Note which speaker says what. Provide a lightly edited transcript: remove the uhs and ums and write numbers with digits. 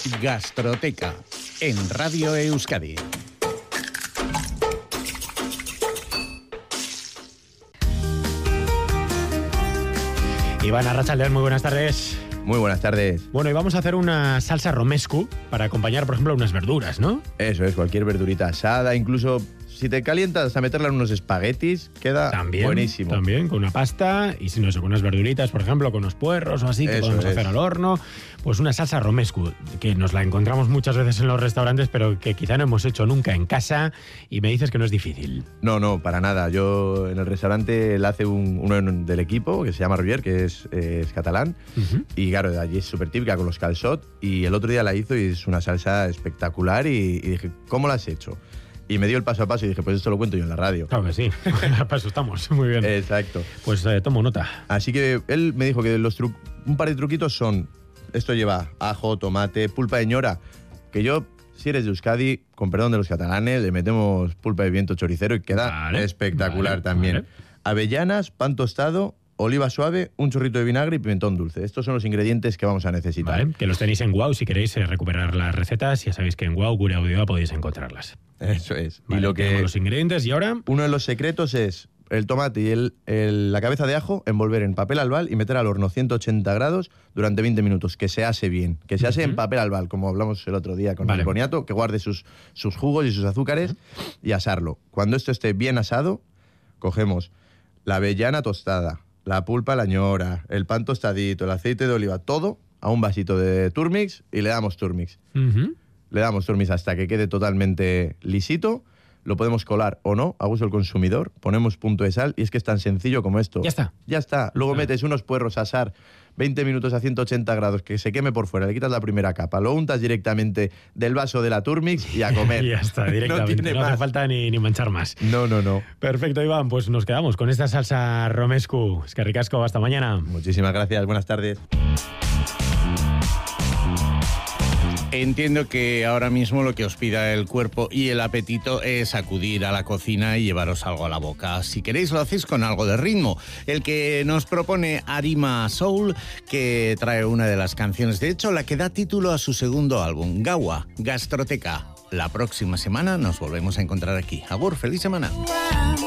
Speaker 1: Gastroteca, en Radio Euskadi.
Speaker 2: Iván Arratsaldeon, muy buenas tardes.
Speaker 3: Muy buenas tardes.
Speaker 2: Bueno, y vamos a hacer una salsa romescu para acompañar, por ejemplo, unas verduras, ¿no?
Speaker 3: Eso es, cualquier verdurita asada, incluso si te calientas a meterla en unos espaguetis, queda buenísimo.
Speaker 2: También, con una pasta, y si no, con unas verduritas, por ejemplo, con unos puerros o así, que podemos hacer al horno. Pues una salsa romescu, que nos la encontramos muchas veces en los restaurantes, pero que quizá no hemos hecho nunca en casa, y me dices que no es difícil.
Speaker 3: No, para nada. Yo en el restaurante la hace uno del equipo, que se llama Roger, que es catalán, y claro, de allí es súper típica con los calçot, y el otro día la hizo y es una salsa espectacular, y dije, ¿cómo la has hecho? Y me dio el paso a paso y dije, pues esto lo cuento yo en la radio.
Speaker 2: Claro que sí, a paso estamos, muy bien.
Speaker 3: Exacto.
Speaker 2: Pues tomo nota.
Speaker 3: Así que él me dijo que un par de truquitos son, esto lleva ajo, tomate, pulpa de ñora, que yo, si eres de Euskadi, con perdón de los catalanes, le metemos pulpa de viento choricero y queda espectacular también. Vale. Avellanas, pan tostado, oliva suave, un chorrito de vinagre y pimentón dulce. Estos son los ingredientes que vamos a necesitar.
Speaker 2: Vale, que los tenéis en Wow, si queréis recuperar las recetas, ya sabéis que en Wow, Gure Audio, podéis encontrarlas.
Speaker 3: Eso es.
Speaker 2: Vale,
Speaker 3: y lo que
Speaker 2: los ingredientes, y ahora
Speaker 3: uno de los secretos es el tomate y la cabeza de ajo, envolver en papel albal y meter al horno 180 grados durante 20 minutos, que se ase bien, que se ase en papel albal, como hablamos el otro día con el boniato, que guarde sus jugos y sus azúcares y asarlo. Cuando esto esté bien asado, cogemos la avellana tostada, la pulpa, la ñora, el pan tostadito, el aceite de oliva, todo a un vasito de turmix y le damos turmix. Le damos turmix hasta que quede totalmente lisito. Lo podemos colar o no, a gusto del consumidor. Ponemos punto de sal y es que es tan sencillo como esto. Ya está. Luego metes unos puerros a asar 20 minutos a 180 grados, que se queme por fuera, le quitas la primera capa, lo untas directamente del vaso de la turmix y a comer.
Speaker 2: Y ya está, directamente. No hace falta ni manchar más.
Speaker 3: No.
Speaker 2: Perfecto, Iván, pues nos quedamos con esta salsa romescu. Es que ricasco, hasta mañana.
Speaker 3: Muchísimas gracias, buenas tardes.
Speaker 1: Entiendo que ahora mismo lo que os pida el cuerpo y el apetito es acudir a la cocina y llevaros algo a la boca. Si queréis lo hacéis con algo de ritmo. El que nos propone Arima Soul, que trae una de las canciones, de hecho la que da título a su segundo álbum, Gaua, Gastroteca. La próxima semana nos volvemos a encontrar aquí. Agur, feliz semana.